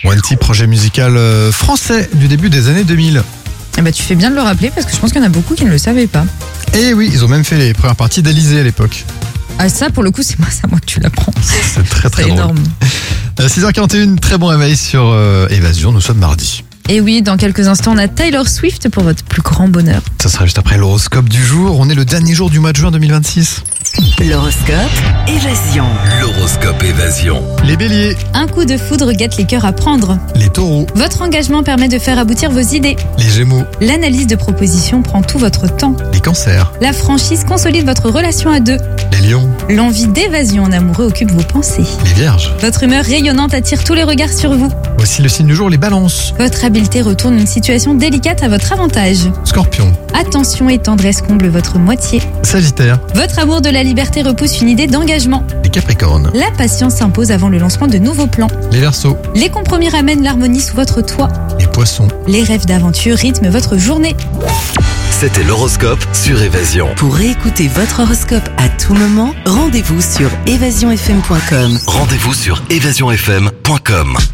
One T, projet musical français du début des années 2000. Eh ben, tu fais bien de le rappeler parce que je pense qu'il y en a beaucoup qui ne le savaient pas. Et oui, ils ont même fait les premières parties d'Alizée à l'époque. Ah, ça, pour le coup, c'est à moi que tu l'apprends. C'est très très C'est drôle. énorme. 6h41, très bon réveil sur Évasion, nous sommes mardi. Et oui, dans quelques instants, on a Taylor Swift pour votre plus grand bonheur. Ça sera juste après l'horoscope du jour. On est le dernier jour du mois de juin 2026. L'horoscope Évasion. L'horoscope Évasion. Les béliers, Un coup de foudre gâte les cœurs à prendre. les taureaux, Votre engagement permet de faire aboutir vos idées. les gémeaux, L'analyse de propositions prend tout votre temps. les cancers, La franchise consolide votre relation à deux. les lions, L'envie d'évasion en amoureux occupe vos pensées. les vierges. Votre humeur rayonnante attire tous les regards sur vous. Voici le signe du jour, les balances, Votre habileté retourne une situation délicate à votre avantage. scorpions, Attention et tendresse comblent votre moitié. sagittaire, Votre amour de la liberté repousse une idée d'engagement. les capricornes, La patience s'impose avant le lancement de nouveaux plans. les verseaux, Les compromis ramènent l'harmonie sous votre toit. les poissons. Les rêves d'aventure rythment votre journée. C'était l'horoscope sur Évasion. Pour réécouter votre horoscope à tout moment, rendez-vous sur évasionfm.com. Rendez-vous sur évasionfm.com.